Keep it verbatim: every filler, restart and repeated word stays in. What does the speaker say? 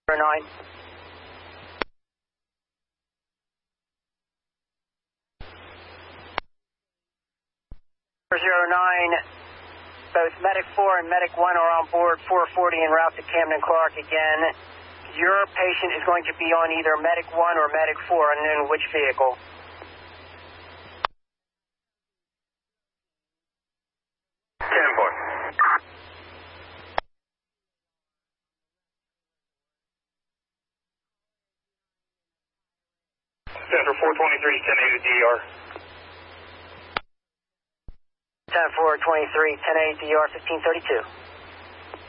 nine. zero nine, both Medic four and Medic one are on board four forty en route to Camden Clark again. Your patient is going to be on either Medic one or Medic four, and then which vehicle? ten four. Center four twenty-three, ten eighty D R. ten four twenty-three, ten eighty D R, fifteen thirty-two.